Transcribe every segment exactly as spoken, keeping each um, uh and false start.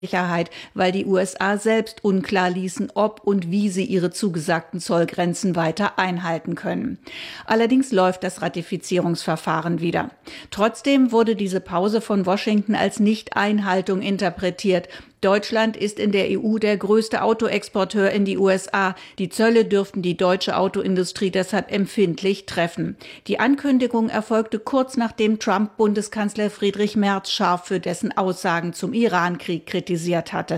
Sicherheit, weil die U S A selbst unklar ließen, ob und wie sie ihre zugesagten Zollgrenzen weiter einhalten können. Allerdings läuft das Ratifizierungsverfahren wieder. Trotzdem wurde diese Pause von Washington als Nichteinhaltung interpretiert. Deutschland ist in der E U der größte Autoexporteur in die U S A. Die Zölle dürften die deutsche Autoindustrie deshalb empfindlich treffen. Die Ankündigung erfolgte kurz nachdem Trump Bundeskanzler Friedrich Merz scharf für dessen Aussagen zum Irankrieg kritisiert hatte.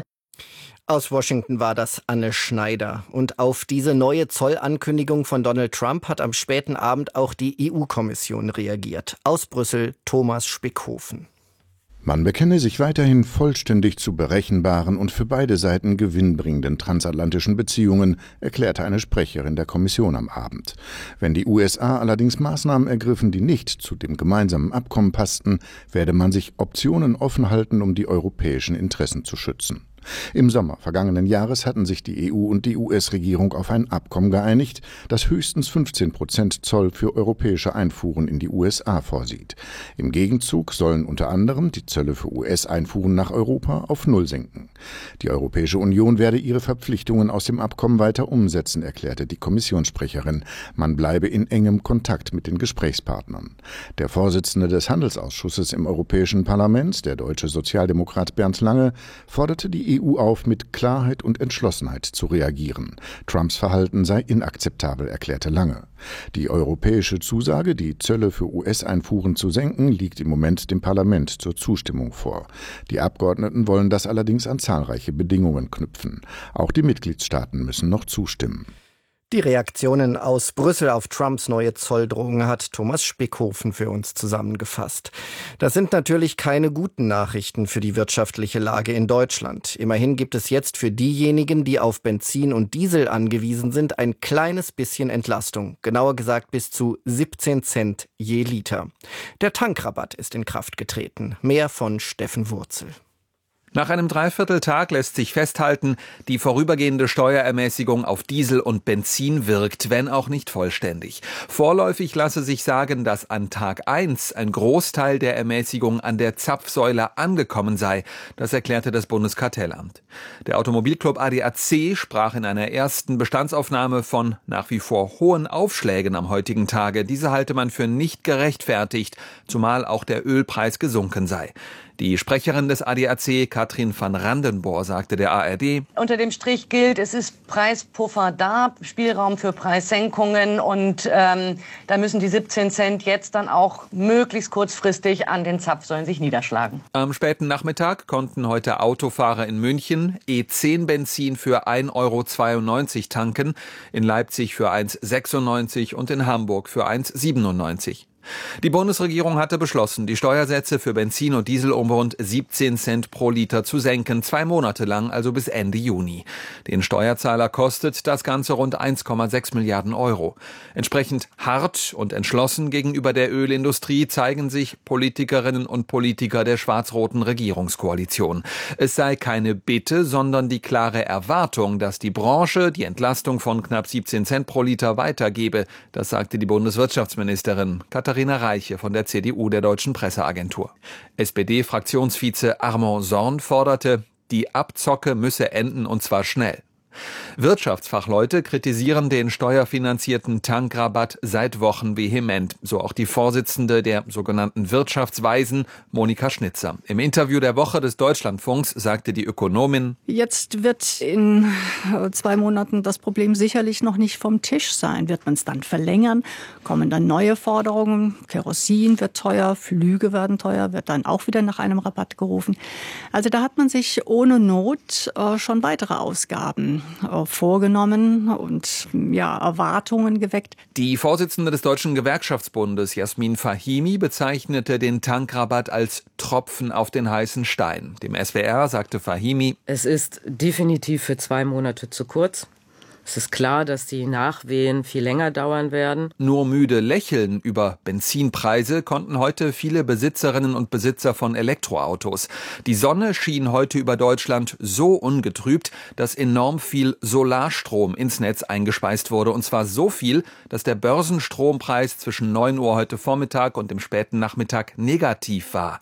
Aus Washington war das Anne Schneider. Und auf diese neue Zollankündigung von Donald Trump hat am späten Abend auch die E U-Kommission reagiert. Aus Brüssel Thomas Spickhofen. Man bekenne sich weiterhin vollständig zu berechenbaren und für beide Seiten gewinnbringenden transatlantischen Beziehungen, erklärte eine Sprecherin der Kommission am Abend. Wenn die U S A allerdings Maßnahmen ergriffen, die nicht zu dem gemeinsamen Abkommen passten, werde man sich Optionen offen halten, um die europäischen Interessen zu schützen. Im Sommer vergangenen Jahres hatten sich die E U und die U S-Regierung auf ein Abkommen geeinigt, das höchstens fünfzehn Prozent Zoll für europäische Einfuhren in die U S A vorsieht. Im Gegenzug sollen unter anderem die Zölle für U S-Einfuhren nach Europa auf Null sinken. Die Europäische Union werde ihre Verpflichtungen aus dem Abkommen weiter umsetzen, erklärte die Kommissionssprecherin. Man bleibe in engem Kontakt mit den Gesprächspartnern. Der Vorsitzende des Handelsausschusses im Europäischen Parlament, der deutsche Sozialdemokrat Bernd Lange, forderte die E U auf, mit Klarheit und Entschlossenheit zu reagieren. Trumps Verhalten sei inakzeptabel, erklärte Lange. Die europäische Zusage, die Zölle für U S-Einfuhren zu senken, liegt im Moment dem Parlament zur Zustimmung vor. Die Abgeordneten wollen das allerdings an zahlreiche Bedingungen knüpfen. Auch die Mitgliedstaaten müssen noch zustimmen. Die Reaktionen aus Brüssel auf Trumps neue Zolldrohungen hat Thomas Spickhofen für uns zusammengefasst. Das sind natürlich keine guten Nachrichten für die wirtschaftliche Lage in Deutschland. Immerhin gibt es jetzt für diejenigen, die auf Benzin und Diesel angewiesen sind, ein kleines bisschen Entlastung. Genauer gesagt bis zu siebzehn Cent je Liter. Der Tankrabatt ist in Kraft getreten. Mehr von Steffen Wurzel. Nach einem Dreivierteltag lässt sich festhalten, die vorübergehende Steuerermäßigung auf Diesel und Benzin wirkt, wenn auch nicht vollständig. Vorläufig lasse sich sagen, dass an Tag eins ein Großteil der Ermäßigung an der Zapfsäule angekommen sei. Das erklärte das Bundeskartellamt. Der Automobilclub A D A C sprach in einer ersten Bestandsaufnahme von nach wie vor hohen Aufschlägen am heutigen Tage. Diese halte man für nicht gerechtfertigt, zumal auch der Ölpreis gesunken sei. Die Sprecherin des A D A C, Katrin van Randenbohr, sagte der A R D: Unter dem Strich gilt, es ist Preispuffer da, Spielraum für Preissenkungen und ähm, da müssen die siebzehn Cent jetzt dann auch möglichst kurzfristig an den Zapfsäulen sich niederschlagen. Am späten Nachmittag konnten heute Autofahrer in München E zehn Benzin für ein Euro zweiundneunzig tanken, in Leipzig für eins sechsundneunzig und in Hamburg für eins siebenundneunzig. Die Bundesregierung hatte beschlossen, die Steuersätze für Benzin und Diesel um rund siebzehn Cent pro Liter zu senken, zwei Monate lang, also bis Ende Juni. Den Steuerzahler kostet das Ganze rund eins Komma sechs Milliarden Euro. Entsprechend hart und entschlossen gegenüber der Ölindustrie zeigen sich Politikerinnen und Politiker der schwarz-roten Regierungskoalition. Es sei keine Bitte, sondern die klare Erwartung, dass die Branche die Entlastung von knapp siebzehn Cent pro Liter weitergebe. Das sagte die Bundeswirtschaftsministerin Katharina Reiche von der C D U der Deutschen Presseagentur. S P D-Fraktionsvize Armand Sorn forderte, die Abzocke müsse enden und zwar schnell. Wirtschaftsfachleute kritisieren den steuerfinanzierten Tankrabatt seit Wochen vehement, so auch die Vorsitzende der sogenannten Wirtschaftsweisen, Monika Schnitzer. Im Interview der Woche des Deutschlandfunks sagte die Ökonomin: Jetzt wird in zwei Monaten das Problem sicherlich noch nicht vom Tisch sein. Wird man es dann verlängern? Kommen dann neue Forderungen? Kerosin wird teuer, Flüge werden teuer, wird dann auch wieder nach einem Rabatt gerufen. Also da hat man sich ohne Not äh, schon weitere Ausgaben vorgenommen und ja, Erwartungen geweckt. Die Vorsitzende des Deutschen Gewerkschaftsbundes, Jasmin Fahimi, bezeichnete den Tankrabatt als Tropfen auf den heißen Stein. Dem S W R sagte Fahimi: Es ist definitiv für zwei Monate zu kurz. Es ist klar, dass die Nachwehen viel länger dauern werden. Nur müde lächeln über Benzinpreise konnten heute viele Besitzerinnen und Besitzer von Elektroautos. Die Sonne schien heute über Deutschland so ungetrübt, dass enorm viel Solarstrom ins Netz eingespeist wurde. Und zwar so viel, dass der Börsenstrompreis zwischen neun Uhr heute Vormittag und dem späten Nachmittag negativ war.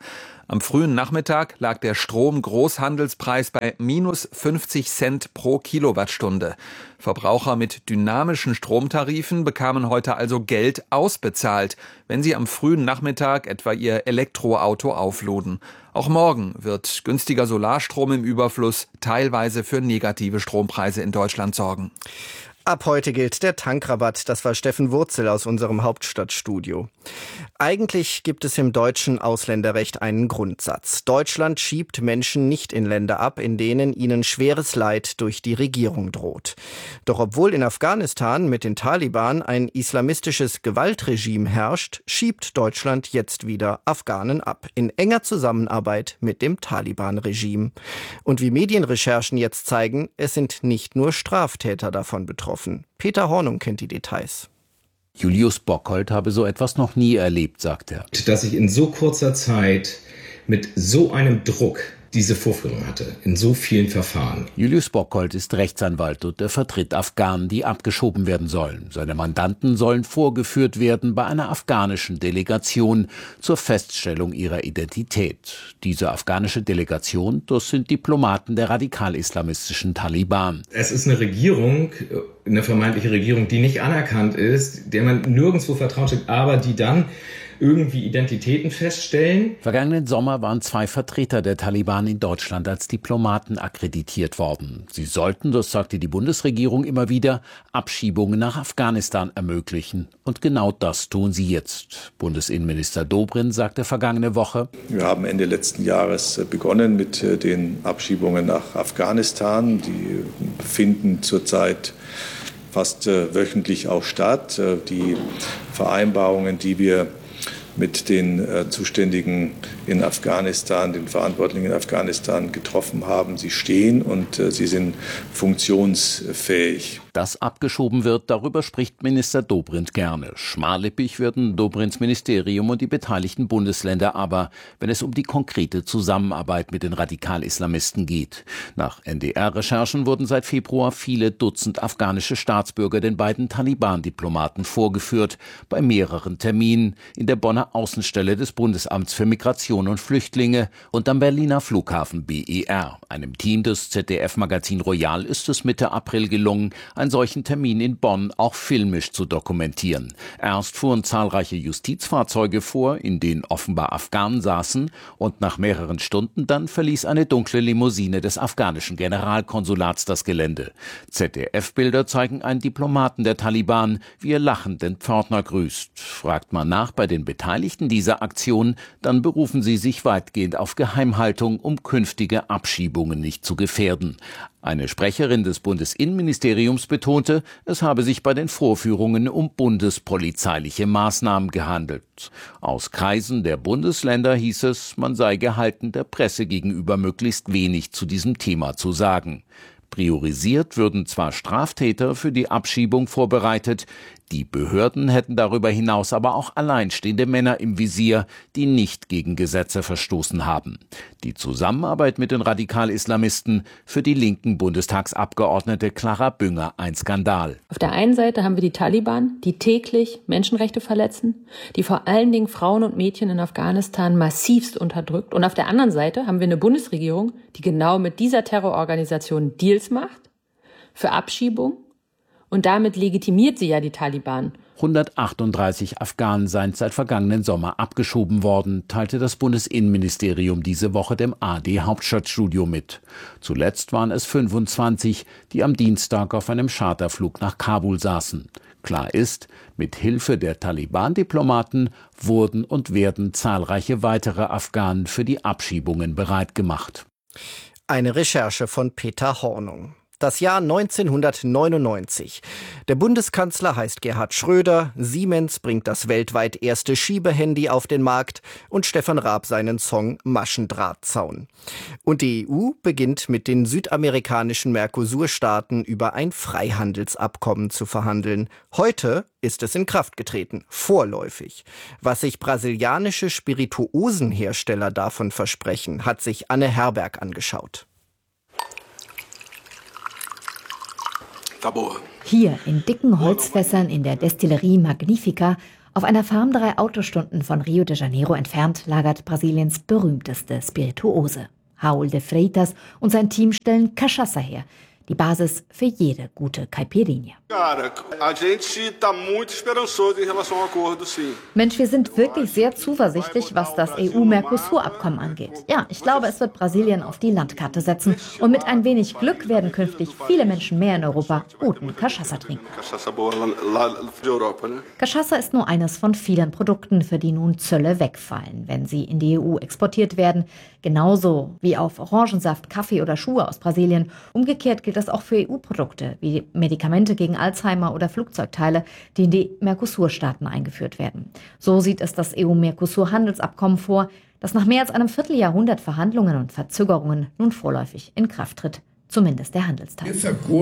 Am frühen Nachmittag lag der Strom-Großhandelspreis bei minus fünfzig Cent pro Kilowattstunde. Verbraucher mit dynamischen Stromtarifen bekamen heute also Geld ausbezahlt, wenn sie am frühen Nachmittag etwa ihr Elektroauto aufluden. Auch morgen wird günstiger Solarstrom im Überfluss teilweise für negative Strompreise in Deutschland sorgen. Ab heute gilt der Tankrabatt. Das war Steffen Wurzel aus unserem Hauptstadtstudio. Eigentlich gibt es im deutschen Ausländerrecht einen Grundsatz. Deutschland schiebt Menschen nicht in Länder ab, in denen ihnen schweres Leid durch die Regierung droht. Doch obwohl in Afghanistan mit den Taliban ein islamistisches Gewaltregime herrscht, schiebt Deutschland jetzt wieder Afghanen ab. In enger Zusammenarbeit mit dem Taliban-Regime. Und wie Medienrecherchen jetzt zeigen, es sind nicht nur Straftäter davon betroffen. Peter Hornung kennt die Details. Julius Bockhold habe so etwas noch nie erlebt, sagt er. Dass ich in so kurzer Zeit mit so einem Druck diese Vorführung hatte, in so vielen Verfahren. Julius Bockhold ist Rechtsanwalt und er vertritt Afghanen, die abgeschoben werden sollen. Seine Mandanten sollen vorgeführt werden bei einer afghanischen Delegation zur Feststellung ihrer Identität. Diese afghanische Delegation, das sind Diplomaten der radikal-islamistischen Taliban. Es ist eine Regierung, eine vermeintliche Regierung, die nicht anerkannt ist, der man nirgendwo Vertrauen schenkt, aber die dann irgendwie Identitäten feststellen. Vergangenen Sommer waren zwei Vertreter der Taliban in Deutschland als Diplomaten akkreditiert worden. Sie sollten, das sagte die Bundesregierung immer wieder, Abschiebungen nach Afghanistan ermöglichen. Und genau das tun sie jetzt. Bundesinnenminister Dobrindt sagte vergangene Woche: Wir haben Ende letzten Jahres begonnen mit den Abschiebungen nach Afghanistan. Die finden zurzeit fast wöchentlich auch statt. Die Vereinbarungen, die wir mit den äh, Zuständigen in Afghanistan, den Verantwortlichen in Afghanistan getroffen haben. Sie stehen und äh, sie sind funktionsfähig. Dass abgeschoben wird, darüber spricht Minister Dobrindt gerne. Schmallippig werden Dobrindts Ministerium und die beteiligten Bundesländer aber, wenn es um die konkrete Zusammenarbeit mit den Radikal-Islamisten geht. Nach N D R-Recherchen wurden seit Februar viele Dutzend afghanische Staatsbürger den beiden Taliban-Diplomaten vorgeführt, bei mehreren Terminen in der Bonner Außenstelle des Bundesamts für Migration und Flüchtlinge und am Berliner Flughafen B E R. Einem Team des Z D F-Magazin Royal ist es Mitte April gelungen, einen solchen Termin in Bonn auch filmisch zu dokumentieren. Erst fuhren zahlreiche Justizfahrzeuge vor, in denen offenbar Afghanen saßen, und nach mehreren Stunden dann verließ eine dunkle Limousine des afghanischen Generalkonsulats das Gelände. Z D F-Bilder zeigen einen Diplomaten der Taliban, wie er lachend den Pförtner grüßt. Fragt man nach bei den Beteiligten dieser Aktion, dann berufen sie sich weitgehend auf Geheimhaltung, um künftige Abschiebungen nicht zu gefährden. Eine Sprecherin des Bundesinnenministeriums betonte, es habe sich bei den Vorführungen um bundespolizeiliche Maßnahmen gehandelt. Aus Kreisen der Bundesländer hieß es, man sei gehalten, der Presse gegenüber möglichst wenig zu diesem Thema zu sagen. Priorisiert würden zwar Straftäter für die Abschiebung vorbereitet, die Behörden hätten darüber hinaus aber auch alleinstehende Männer im Visier, die nicht gegen Gesetze verstoßen haben. Die Zusammenarbeit mit den Radikal-Islamisten, für die linken Bundestagsabgeordnete Clara Bünger ein Skandal. Auf der einen Seite haben wir die Taliban, die täglich Menschenrechte verletzen, die vor allen Dingen Frauen und Mädchen in Afghanistan massivst unterdrückt. Und auf der anderen Seite haben wir eine Bundesregierung, die genau mit dieser Terrororganisation Deals macht für Abschiebung. Und damit legitimiert sie ja die Taliban. hundertachtunddreißig Afghanen seien seit vergangenen Sommer abgeschoben worden, teilte das Bundesinnenministerium diese Woche dem A D Hauptstadtstudio mit. Zuletzt waren es fünfundzwanzig, die am Dienstag auf einem Charterflug nach Kabul saßen. Klar ist, mit Hilfe der Taliban-Diplomaten wurden und werden zahlreiche weitere Afghanen für die Abschiebungen bereit gemacht. Eine Recherche von Peter Hornung. Das Jahr neunzehnhundertneunundneunzig. Der Bundeskanzler heißt Gerhard Schröder, Siemens bringt das weltweit erste Schiebehandy auf den Markt und Stefan Raab seinen Song Maschendrahtzaun. Und die E U beginnt mit den südamerikanischen Mercosur-Staaten über ein Freihandelsabkommen zu verhandeln. Heute ist es in Kraft getreten, vorläufig. Was sich brasilianische Spirituosenhersteller davon versprechen, hat sich Anne Herberg angeschaut. Hier in dicken Holzfässern in der Destillerie Magnifica Auf einer Farm drei Autostunden von Rio de Janeiro entfernt lagert Brasiliens berühmteste Spirituose. Raul de Freitas und sein Team stellen Cachaça her, die Basis für jede gute Caipirinha. Mensch, wir sind wirklich sehr zuversichtlich, was das E U-Mercosur-Abkommen angeht. Ja, ich glaube, es wird Brasilien auf die Landkarte setzen. Und mit ein wenig Glück werden künftig viele Menschen mehr in Europa guten Cachaça trinken. Cachaça ist nur eines von vielen Produkten, für die nun Zölle wegfallen, wenn sie in die E U exportiert werden. Genauso wie auf Orangensaft, Kaffee oder Schuhe aus Brasilien. Umgekehrt gilt das auch für E U-Produkte, wie Medikamente gegen Alzheimer oder Flugzeugteile, die in die Mercosur-Staaten eingeführt werden. So sieht es das E U-Mercosur-Handelsabkommen vor, das nach mehr als einem Vierteljahrhundert Verhandlungen und Verzögerungen nun vorläufig in Kraft tritt. Zumindest der Handelsteil.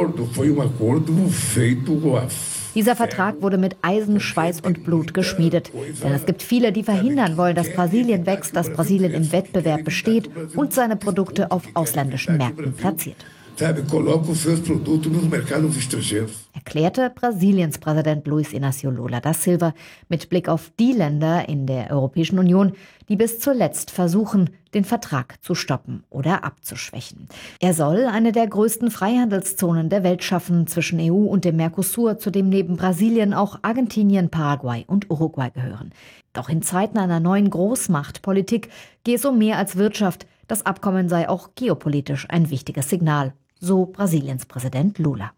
Dieser Vertrag wurde mit Eisen, Schweiß und Blut geschmiedet. Denn es gibt viele, die verhindern wollen, dass Brasilien wächst, dass Brasilien im Wettbewerb besteht und seine Produkte auf ausländischen Märkten platziert. Erklärte Brasiliens Präsident Luiz Inácio Lula da Silva mit Blick auf die Länder in der Europäischen Union, die bis zuletzt versuchen, den Vertrag zu stoppen oder abzuschwächen. Er soll eine der größten Freihandelszonen der Welt schaffen zwischen E U und dem Mercosur, zu dem neben Brasilien auch Argentinien, Paraguay und Uruguay gehören. Doch in Zeiten einer neuen Großmachtpolitik gehe es um mehr als Wirtschaft. Das Abkommen sei auch geopolitisch ein wichtiges Signal, so Brasiliens Präsident Lula.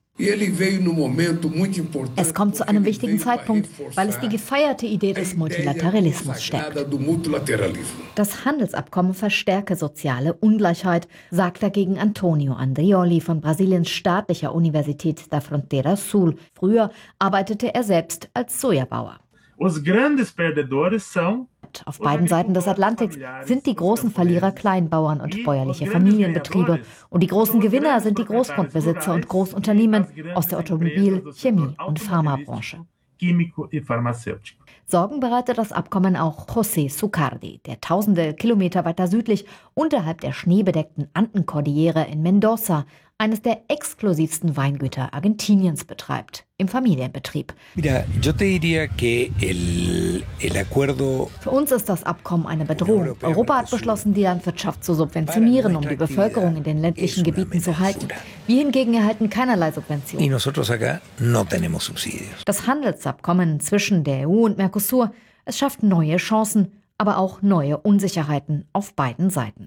Es kommt zu einem wichtigen Zeitpunkt, weil es die gefeierte Idee des Multilateralismus stärkt. Das Handelsabkommen verstärke soziale Ungleichheit, sagt dagegen Antonio Andrioli von Brasiliens staatlicher Universität da Fronteira Sul. Früher arbeitete er selbst als Sojabauer. Auf beiden Seiten des Atlantiks sind die großen Verlierer Kleinbauern und bäuerliche Familienbetriebe. Und die großen Gewinner sind die Großgrundbesitzer und Großunternehmen aus der Automobil-, Chemie- und Pharmabranche. Sorgen bereitet das Abkommen auch José Sucardi, der tausende Kilometer weiter südlich unterhalb der schneebedeckten Andenkordillere in Mendoza eines der exklusivsten Weingüter Argentiniens betreibt, im Familienbetrieb. Für uns ist das Abkommen eine Bedrohung. Europa hat beschlossen, die Landwirtschaft zu subventionieren, um die Bevölkerung in den ländlichen Gebieten zu halten. Wir hingegen erhalten keinerlei Subventionen. Das Handelsabkommen zwischen der E U und Mercosur, es schafft neue Chancen, aber auch neue Unsicherheiten auf beiden Seiten.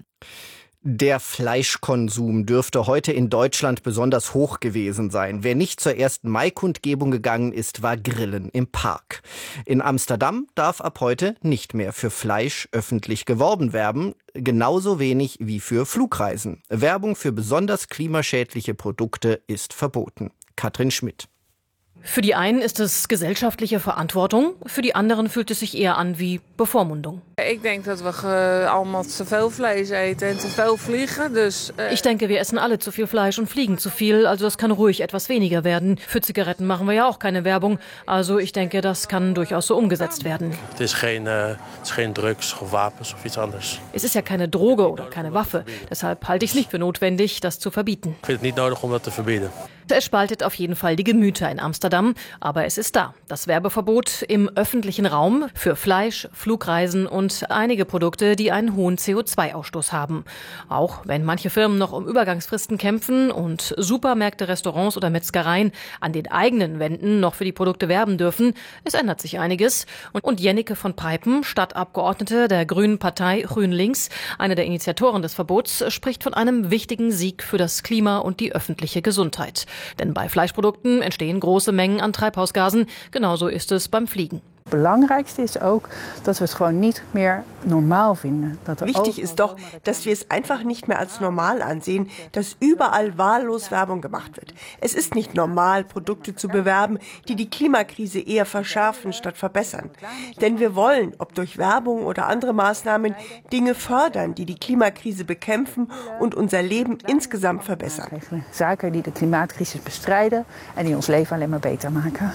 Der Fleischkonsum dürfte heute in Deutschland besonders hoch gewesen sein. Wer nicht zur ersten Mai-Kundgebung gegangen ist, war grillen im Park. In Amsterdam darf ab heute nicht mehr für Fleisch öffentlich geworben werden, genauso wenig wie für Flugreisen. Werbung für besonders klimaschädliche Produkte ist verboten. Katrin Schmidt. Für die einen ist es gesellschaftliche Verantwortung, für die anderen fühlt es sich eher an wie Bevormundung. Ich denke, dass wir allemaal zu viel Fleisch eten und zu viel fliegen. Dus, äh ich denke, wir essen alle zu viel Fleisch und fliegen zu viel, also das kann ruhig etwas weniger werden. Für Zigaretten machen wir ja auch keine Werbung, also ich denke, das kann durchaus so umgesetzt werden. Es ist kein, äh, es ist kein Drugs oder Wapens oder etwas anderes. Es ist ja keine Droge oder keine Waffe, deshalb halte ich es nicht für notwendig, das zu verbieten. Ich finde es nicht nötig, um das zu verbieten. Es spaltet auf jeden Fall die Gemüter in Amsterdam, aber es ist da. Das Werbeverbot im öffentlichen Raum für Fleisch, Flugreisen und einige Produkte, die einen hohen C O zwei Ausstoß haben. Auch wenn manche Firmen noch um Übergangsfristen kämpfen und Supermärkte, Restaurants oder Metzgereien an den eigenen Wänden noch für die Produkte werben dürfen, es ändert sich einiges. Und Jennike von Peipen, Stadtabgeordnete der Grünen Partei Grün-Links, eine der Initiatoren des Verbots, spricht von einem wichtigen Sieg für das Klima und die öffentliche Gesundheit. Denn bei Fleischprodukten entstehen große Mengen an Treibhausgasen. Genauso ist es beim Fliegen. Belangrijkste ist auch, dass wir es gewoon nicht mehr normal finden. Wichtig ist doch, dass wir es einfach nicht mehr als normal ansehen, dass überall wahllos Werbung gemacht wird. Es ist nicht normal, Produkte zu bewerben, die die Klimakrise eher verschärfen statt verbessern. Denn wir wollen, ob durch Werbung oder andere Maßnahmen, Dinge fördern, die die Klimakrise bekämpfen und unser Leben insgesamt verbessern. Zaken die de Klimaatcrisis bestrijden en die ons leven alleen maar beter maken.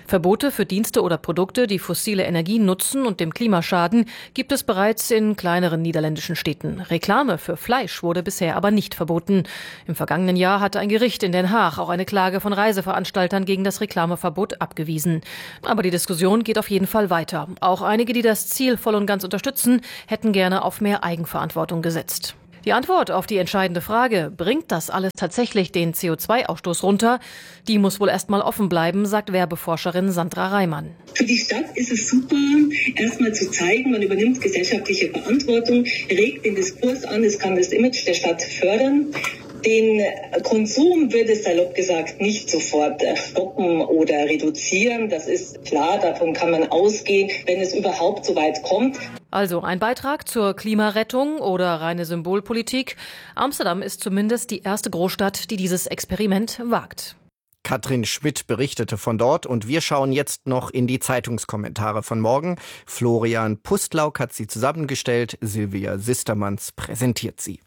Verbote für Dienste oder Produkte, die fossile Energie nutzen und dem Klima schaden, gibt es bereits in kleineren niederländischen Städten. Reklame für Fleisch wurde bisher aber nicht verboten. Im vergangenen Jahr hatte ein Gericht in Den Haag auch eine Klage von Reiseveranstaltern gegen das Reklameverbot abgewiesen. Aber die Diskussion geht auf jeden Fall weiter. Auch einige, die das Ziel voll und ganz unterstützen, hätten gerne auf mehr Eigenverantwortung gesetzt. Die Antwort auf die entscheidende Frage, bringt das alles tatsächlich den C O zwei Ausstoß runter? Die muss wohl erstmal offen bleiben, sagt Werbeforscherin Sandra Reimann. Für die Stadt ist es super, erstmal zu zeigen, man übernimmt gesellschaftliche Verantwortung, regt den Diskurs an, es kann das Image der Stadt fördern. Den Konsum wird es salopp gesagt nicht sofort stoppen oder reduzieren. Das ist klar, davon kann man ausgehen, wenn es überhaupt so weit kommt. Also ein Beitrag zur Klimarettung oder reine Symbolpolitik. Amsterdam ist zumindest die erste Großstadt, die dieses Experiment wagt. Katrin Schmidt berichtete von dort und wir schauen jetzt noch in die Zeitungskommentare von morgen. Florian Pustlauk hat sie zusammengestellt, Silvia Sistermanns präsentiert sie.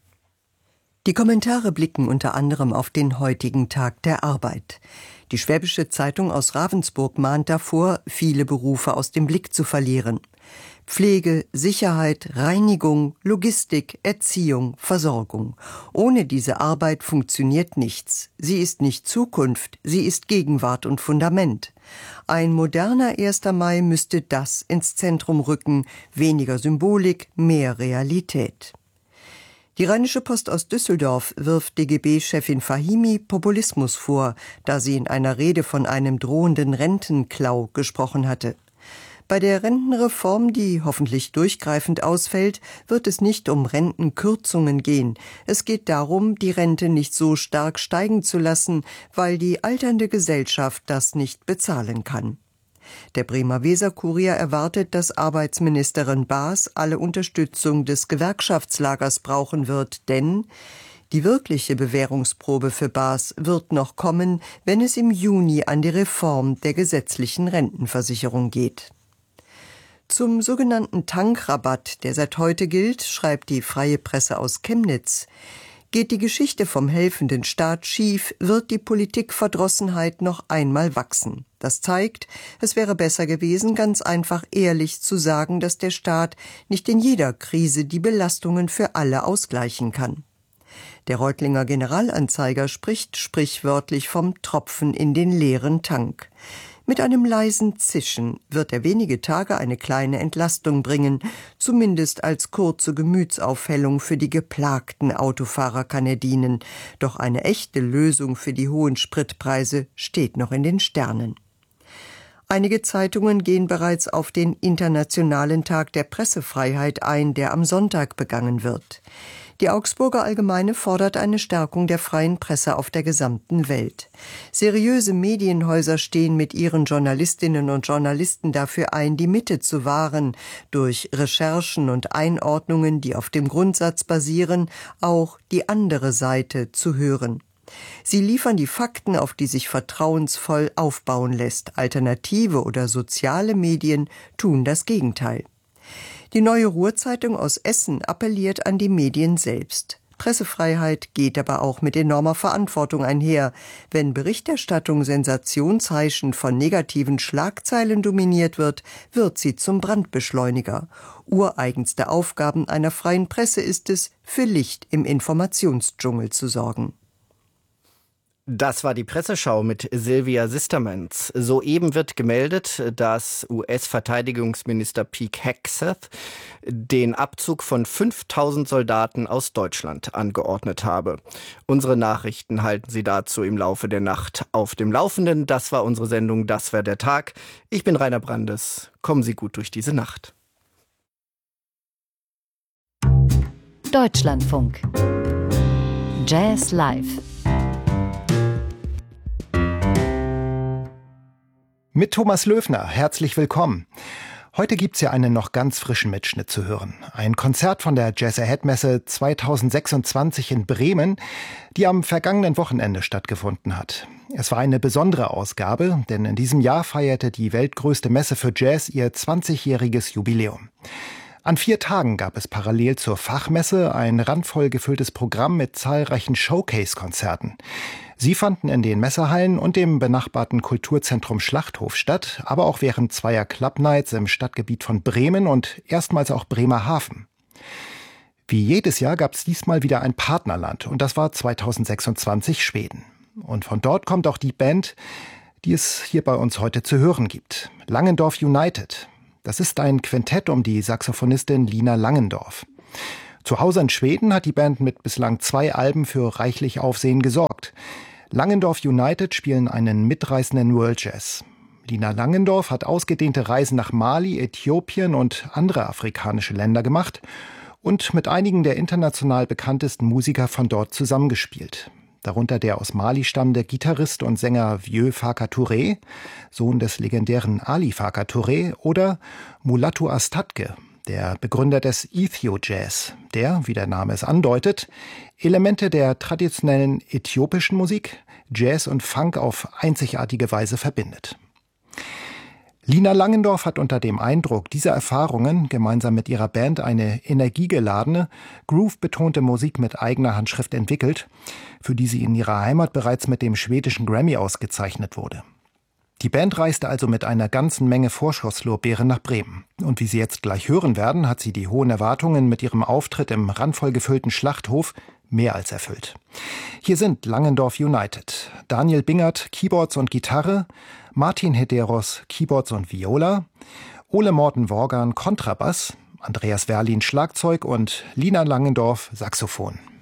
Die Kommentare blicken unter anderem auf den heutigen Tag der Arbeit. Die Schwäbische Zeitung aus Ravensburg mahnt davor, viele Berufe aus dem Blick zu verlieren. Pflege, Sicherheit, Reinigung, Logistik, Erziehung, Versorgung. Ohne diese Arbeit funktioniert nichts. Sie ist nicht Zukunft, sie ist Gegenwart und Fundament. Ein moderner erster Mai müsste das ins Zentrum rücken, weniger Symbolik, mehr Realität. Die Rheinische Post aus Düsseldorf wirft D G B-Chefin Fahimi Populismus vor, da sie in einer Rede von einem drohenden Rentenklau gesprochen hatte. Bei der Rentenreform, die hoffentlich durchgreifend ausfällt, wird es nicht um Rentenkürzungen gehen. Es geht darum, die Rente nicht so stark steigen zu lassen, weil die alternde Gesellschaft das nicht bezahlen kann. Der Bremer Weser-Kurier erwartet, dass Arbeitsministerin Baas alle Unterstützung des Gewerkschaftslagers brauchen wird, denn die wirkliche Bewährungsprobe für Baas wird noch kommen, wenn es im Juni an die Reform der gesetzlichen Rentenversicherung geht. Zum sogenannten Tankrabatt, der seit heute gilt, schreibt die Freie Presse aus Chemnitz. Geht die Geschichte vom helfenden Staat schief, wird die Politikverdrossenheit noch einmal wachsen. Das zeigt, es wäre besser gewesen, ganz einfach ehrlich zu sagen, dass der Staat nicht in jeder Krise die Belastungen für alle ausgleichen kann. Der Reutlinger Generalanzeiger spricht sprichwörtlich vom Tropfen in den leeren Tank. Mit einem leisen Zischen wird er wenige Tage eine kleine Entlastung bringen, zumindest als kurze Gemütsaufhellung für die geplagten Autofahrer kann er dienen. Doch eine echte Lösung für die hohen Spritpreise steht noch in den Sternen. Einige Zeitungen gehen bereits auf den Internationalen Tag der Pressefreiheit ein, der am Sonntag begangen wird. Die Augsburger Allgemeine fordert eine Stärkung der freien Presse auf der gesamten Welt. Seriöse Medienhäuser stehen mit ihren Journalistinnen und Journalisten dafür ein, die Mitte zu wahren, durch Recherchen und Einordnungen, die auf dem Grundsatz basieren, auch die andere Seite zu hören. Sie liefern die Fakten, auf die sich vertrauensvoll aufbauen lässt. Alternative oder soziale Medien tun das Gegenteil. Die Neue Ruhrzeitung aus Essen appelliert an die Medien selbst. Pressefreiheit geht aber auch mit enormer Verantwortung einher. Wenn Berichterstattung sensationsheischend von negativen Schlagzeilen dominiert wird, wird sie zum Brandbeschleuniger. Ureigenste Aufgaben einer freien Presse ist es, für Licht im Informationsdschungel zu sorgen. Das war die Presseschau mit Silvia Sistermans. Soeben wird gemeldet, dass U S-Verteidigungsminister Pete Hegseth den Abzug von fünftausend Soldaten aus Deutschland angeordnet habe. Unsere Nachrichten halten Sie dazu im Laufe der Nacht auf dem Laufenden. Das war unsere Sendung, das war der Tag. Ich bin Rainer Brandes. Kommen Sie gut durch diese Nacht. Deutschlandfunk. Jazz Live. Mit Thomas Löfner, herzlich willkommen. Heute gibt's ja einen noch ganz frischen Mitschnitt zu hören. Ein Konzert von der Jazz Ahead Messe zweitausendsechsundzwanzig in Bremen, die am vergangenen Wochenende stattgefunden hat. Es war eine besondere Ausgabe, denn in diesem Jahr feierte die weltgrößte Messe für Jazz ihr zwanzigjähriges Jubiläum. An vier Tagen gab es parallel zur Fachmesse ein randvoll gefülltes Programm mit zahlreichen Showcase-Konzerten. Sie fanden in den Messehallen und dem benachbarten Kulturzentrum Schlachthof statt, aber auch während zweier Club Nights im Stadtgebiet von Bremen und erstmals auch Bremerhaven. Wie jedes Jahr gab es diesmal wieder ein Partnerland und das war zweitausendsechsundzwanzig Schweden. Und von dort kommt auch die Band, die es hier bei uns heute zu hören gibt. Langendorf United. Das ist ein Quintett um die Saxophonistin Lina Langendorf. Zu Hause in Schweden hat die Band mit bislang zwei Alben für reichlich Aufsehen gesorgt. Langendorf United spielen einen mitreißenden World Jazz. Lina Langendorf hat ausgedehnte Reisen nach Mali, Äthiopien und andere afrikanische Länder gemacht und mit einigen der international bekanntesten Musiker von dort zusammengespielt. Darunter der aus Mali stammende Gitarrist und Sänger Vieux Farka Touré, Sohn des legendären Ali Farka Touré, oder Mulatu Astatke, der Begründer des Ethio-Jazz, der, wie der Name es andeutet, Elemente der traditionellen äthiopischen Musik, Jazz und Funk auf einzigartige Weise verbindet. Lina Langendorf hat unter dem Eindruck dieser Erfahrungen gemeinsam mit ihrer Band eine energiegeladene, groove-betonte Musik mit eigener Handschrift entwickelt, für die sie in ihrer Heimat bereits mit dem schwedischen Grammy ausgezeichnet wurde. Die Band reiste also mit einer ganzen Menge Vorschusslorbeeren nach Bremen. Und wie Sie jetzt gleich hören werden, hat sie die hohen Erwartungen mit ihrem Auftritt im randvoll gefüllten Schlachthof mehr als erfüllt. Hier sind Langendorf United, Daniel Bingert, Keyboards und Gitarre, Martin Hederos, Keyboards und Viola, Ole Morten Worgan, Kontrabass, Andreas Werlin, Schlagzeug und Lina Langendorf, Saxophon.